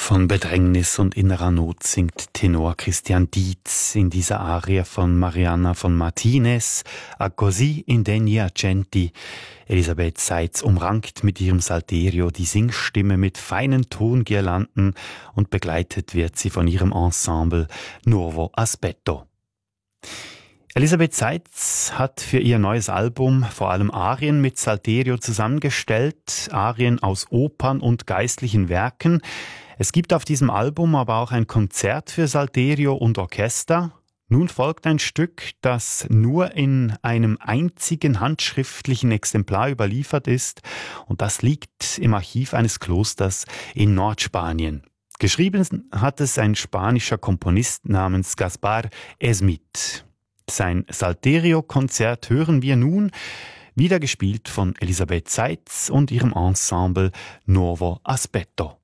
Von Bedrängnis und innerer Not singt Tenor Christian Dietz in dieser Arie von Mariana von Martinez, A così indegni accenti. Elisabeth Seitz umrankt mit ihrem Salterio die Singstimme mit feinen Tongirlanden und begleitet wird sie von ihrem Ensemble Nuovo Aspetto. Elisabeth Seitz hat für ihr neues Album vor allem Arien mit Salterio zusammengestellt, Arien aus Opern und geistlichen Werken. Es gibt auf diesem Album aber auch ein Konzert für Salterio und Orchester. Nun folgt ein Stück, das nur in einem einzigen handschriftlichen Exemplar überliefert ist, und das liegt im Archiv eines Klosters in Nordspanien. Geschrieben hat es ein spanischer Komponist namens Gaspar Esmith. Sein Salterio-Konzert hören wir nun, wieder gespielt von Elisabeth Seitz und ihrem Ensemble Nuovo Aspetto.